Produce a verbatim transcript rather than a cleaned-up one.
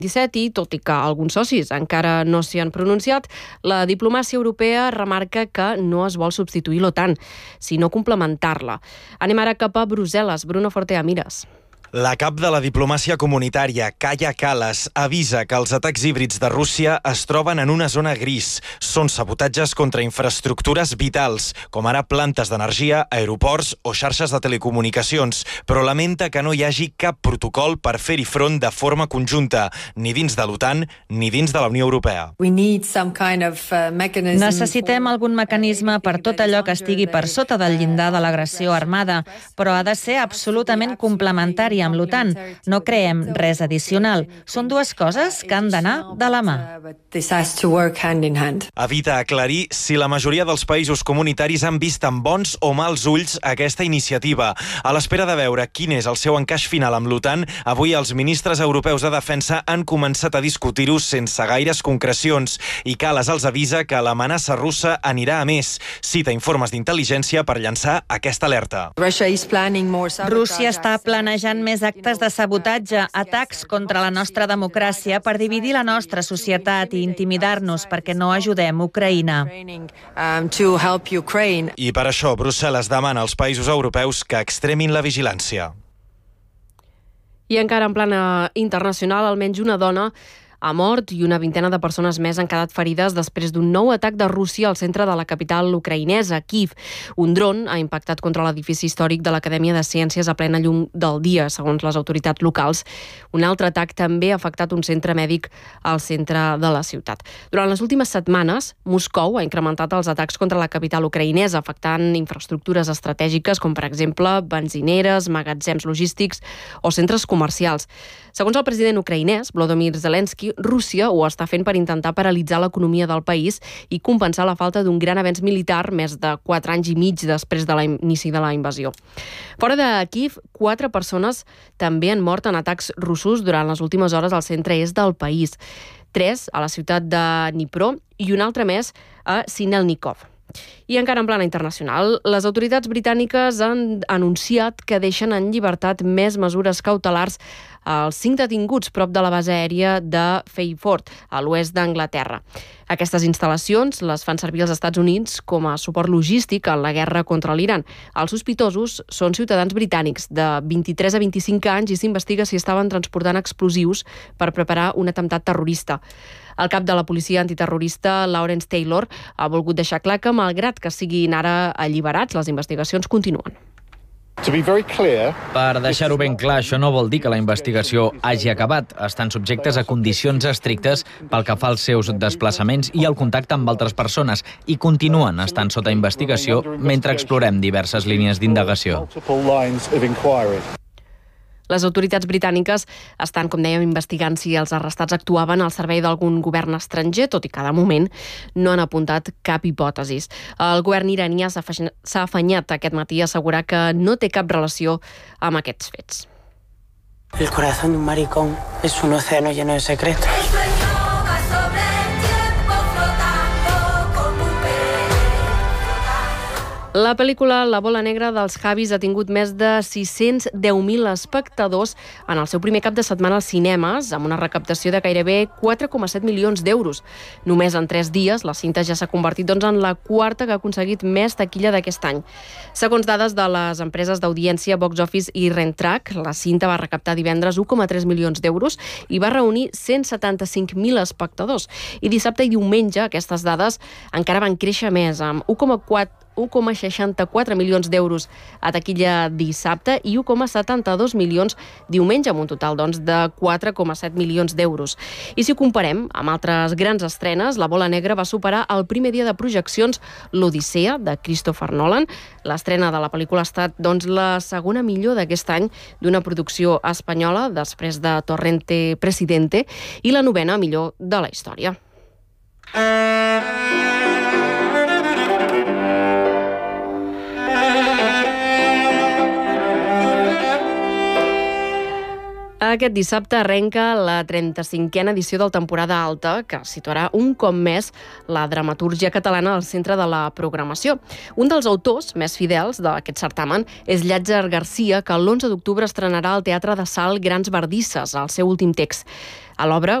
disset i, tot i que alguns socis encara no s'hi han pronunciat, la diplomàcia europea remarca que no es vol substituir l'OTAN, sinó complementar-la. Anem ara cap a Brussel·les. Bruno Fortea, Mires. La cap de la diplomàcia comunitària, Kaja Kallas, avisa que els atacs híbrids de Rússia es troben en una zona gris. Són sabotatges contra infraestructures vitals, com ara plantes d'energia, aeroports o xarxes de telecomunicacions, però lamenta que no hi hagi cap protocol per fer-hi front de forma conjunta, ni dins de l'OTAN ni dins de la Unió Europea. Necessitem algun mecanisme per tot allò que estigui per sota del llindar de l'agressió armada, però ha de ser absolutament complementari amb l'OTAN. No creem res addicional. Són dues coses que han d'anar de la mà. Evita aclarir si la majoria dels països comunitaris han vist amb bons o mals ulls aquesta iniciativa. A l'espera de veure quin és el seu encaix final amb l'OTAN, avui els ministres europeus de defensa han començat a discutir-ho sense gaires concrecions i Kallas els avisa que l'amenaça russa anirà a més. Cita informes d'intel·ligència per llançar aquesta alerta. Rússia està planejant més actes de sabotatge, atacs contra la nostra democràcia per dividir la nostra societat i intimidar-nos perquè no ajudem Ucraïna. I per això Brussel·les demana als països europeus que extremin la vigilància. I encara en plana internacional, almenys una dona ha mort i una vintena de persones més han quedat ferides després d'un nou atac de Rússia al centre de la capital ucraïnesa, Kíev. Un dron ha impactat contra l'edifici històric de l'Acadèmia de Ciències a plena llum del dia, segons les autoritats locals. Un altre atac també ha afectat un centre mèdic al centre de la ciutat. Durant les últimes setmanes, Moscou ha incrementat els atacs contra la capital ucraïnesa, afectant infraestructures estratègiques com, per exemple, benzineres, magatzems logístics o centres comercials. Segons el president ucraïnès, Volodymyr Zelensky, Rússia ho està fent per intentar paralitzar l'economia del país i compensar la falta d'un gran avenç militar més de quatre anys i mig després de l'inici de la invasió. Fora de Kíev, quatre persones també han mort en atacs russos durant les últimes hores al centre-est del país. Tres a la ciutat de Dnipro i un altre més a Sinelnikov. I encara en plana internacional, les autoritats britàniques han anunciat que deixen en llibertat més mesures cautelars als cinc detinguts prop de la base aèria de Fairford, a l'oest d'Anglaterra. Aquestes instal·lacions les fan servir els Estats Units com a suport logístic en la guerra contra l'Iran. Els sospitosos són ciutadans britànics de vint-i-tres a vint-i-cinc anys i s'investiga si estaven transportant explosius per preparar un atemptat terrorista. El cap de la policia antiterrorista, Lawrence Taylor, ha volgut deixar clar que, malgrat que siguin ara alliberats, les investigacions continuen. Per deixar-ho ben clar, això no vol dir que la investigació hagi acabat. Estan subjectes a condicions estrictes pel que fa als seus desplaçaments i al contacte amb altres persones i continuen estant sota investigació mentre explorem diverses línies d'indagació. Les autoritats britàniques estan, com dèiem, investigant si els arrestats actuaven al servei d'algun govern estranger, tot i que de moment no han apuntat cap hipòtesi. El govern iranià s'ha afanyat aquest matí a assegurar que no té cap relació amb aquests fets. El corazón de un maricón es un océano lleno de secretos. La pel·lícula La bola negra dels Javis ha tingut més de sis-cents deu mil espectadors en el seu primer cap de setmana als cinemes, amb una recaptació de gairebé quatre coma set milions d'euros. Només en tres dies, la cinta ja s'ha convertit doncs, en la quarta que ha aconseguit més taquilla d'aquest any. Segons dades de les empreses d'audiència Box Office i Renttrack, la cinta va recaptar divendres u coma tres milions d'euros i va reunir cent setanta-cinc mil espectadors. I dissabte i diumenge aquestes dades encara van créixer més, amb u coma seixanta-quatre milions d'euros a taquilla dissabte i u coma setanta-dos milions diumenge, amb un total doncs, de quatre coma set milions d'euros. I si ho comparem amb altres grans estrenes, La bola negra va superar el primer dia de projeccions l'Odissea, de Christopher Nolan. L'estrena de la pel·lícula ha estat doncs, la segona millor d'aquest any d'una producció espanyola, després de Torrente Presidente, i la novena millor de la història. Aquest dissabte arrenca la trenta-cinquena edició del Temporada Alta, que situarà un cop més la dramatúrgia catalana al centre de la programació. Un dels autors més fidels d'aquest certamen és Llàtzer Garcia, que l'onze d'octubre estrenarà al Teatre de Salt Grans Bardisses, el seu últim text. A l'obra